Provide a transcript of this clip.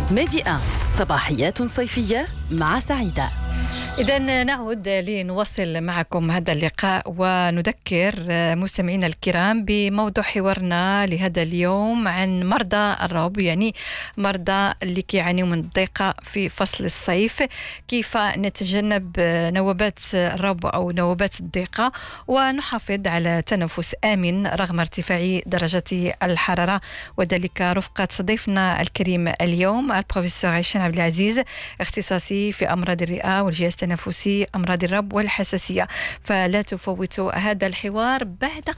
ميدي 1 صباحيات صيفية مع سعيدة. إذن نعود لنواصل معكم هذا اللقاء ونذكر مستمعينا الكرام بموضوع حوارنا لهذا اليوم عن مرضى الرب، يعني مرضى اللي كيعانيوا من الضيقة في فصل الصيف. كيف نتجنب نوبات الرب أو نوبات الضيقة ونحافظ على تنفس آمن رغم ارتفاع درجة الحرارة، وذلك رفقة ضيفنا الكريم اليوم البروفيسور عيشان عبد العزيز، اختصاصي في أمراض الرئة والجهاز التنفسي، أمراض الرب والحساسية. فلا تفوتوا هذا الحوار بعد